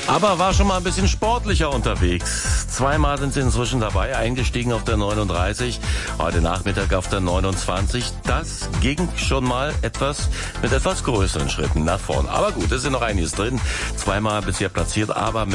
Aber war schon mal ein bisschen sportlicher unterwegs. Zweimal sind sie inzwischen dabei, eingestiegen auf der 39, heute Nachmittag auf der 29. Das ging schon mal mit etwas größeren Schritten nach vorn. Aber gut, es ist noch einiges drin. Zweimal bisher platziert, aber